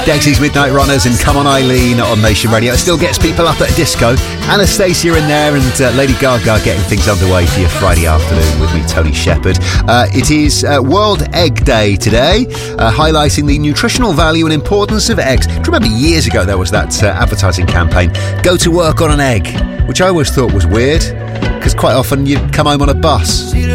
Dexy's Midnight Runners and Come On Eileen on Nation Radio. It still gets people up at a disco. Anastacia in there and Lady Gaga getting things underway for your Friday afternoon with me, Tony Shepherd. It is World Egg Day today, highlighting the nutritional value and importance of eggs. Do you remember years ago there was that advertising campaign, go to work on an egg, which I always thought was weird because quite often you'd come home on a bus.